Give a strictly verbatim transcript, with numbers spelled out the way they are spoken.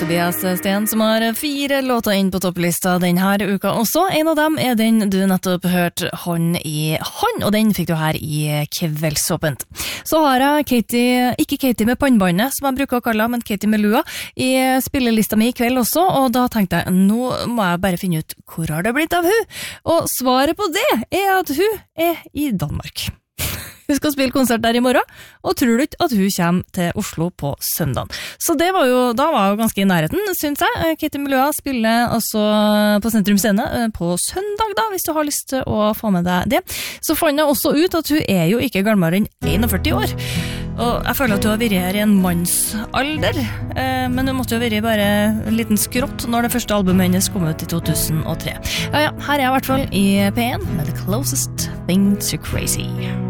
Tobias Sten, som har fire låter inn på topplista denne uka også. En av dem er den du nettopp hørte, Hånd i hånd, og den fikk du her i Kveldsåpent. Så har jeg Katie, ikke Katie med pannbandet, som jeg bruker å kalle, men Katie med lua, i spillelista mi i kveld også, og da tenkte jeg, nå må jeg bare finne ut hvor har det blitt av hun? Og svaret på det er at hun er i Danmark. Hun skal spille konsert der i morgen, og tror du ikke at hun kommer til Oslo på søndag. Så det var jo, da var hun ganske i nærheten, synes jeg. Katie Melua spiller altså på Sentrum Scene på søndag da, hvis du har lyst til å få med deg det. Så fant jeg også ut at hun er jo ikke gammere enn førti år. Og jeg føler at hun har vært her i en mannsalder, men hun måtte jo ha vært bare en liten skrott når det første albumet hennes kom ut i to tusen og tre. Ja, ja, her er jeg i hvert fall i P en med The Closest Thing to Crazy.